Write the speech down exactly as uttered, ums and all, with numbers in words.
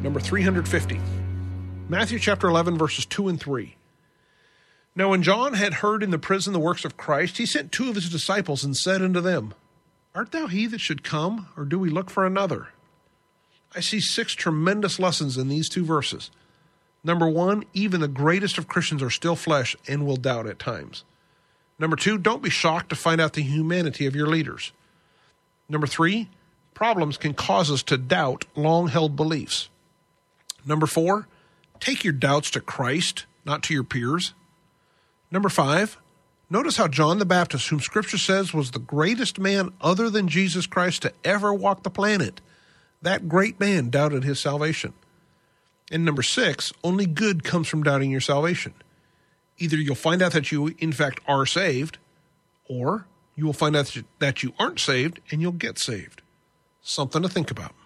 number three hundred fifty. Matthew chapter eleven, verses two and three. Now when John had heard in the prison the works of Christ, he sent two of his disciples and said unto them, Art thou he that should come, or do we look for another? I see six tremendous lessons in these two verses. Number one, even the greatest of Christians are still flesh and will doubt at times. Number two, don't be shocked to find out the humanity of your leaders. Number three, problems can cause us to doubt long-held beliefs. Number four, take your doubts to Christ, not to your peers. Number five, notice how John the Baptist, whom Scripture says was the greatest man other than Jesus Christ to ever walk the planet, that great man doubted his salvation. And number six, only good comes from doubting your salvation. Either you'll find out that you, in fact, are saved, or you will find out that you aren't saved and you'll get saved. Something to think about.